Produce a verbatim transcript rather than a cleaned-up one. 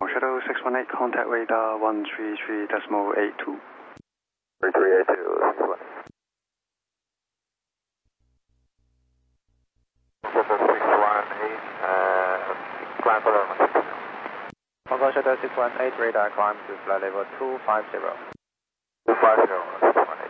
Shuttle six one eight, contact radar one three three decimal eight two. three three eight two, six one eight. Shuttle six one eight, uh, climb for level six zero. Hong Kong Shuttle six one eight, radar climb to flight level two five zero. two five zero.